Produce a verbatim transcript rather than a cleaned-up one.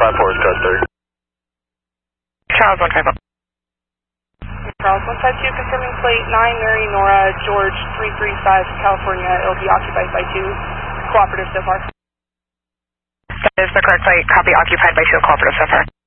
five four is code three. Charles one five one. Charles one five two, confirming plate nine, Mary Nora George three three five, California. It'll be occupied by two. Cooperative so far. That is the correct plate. Copy, occupied by two, cooperative so far.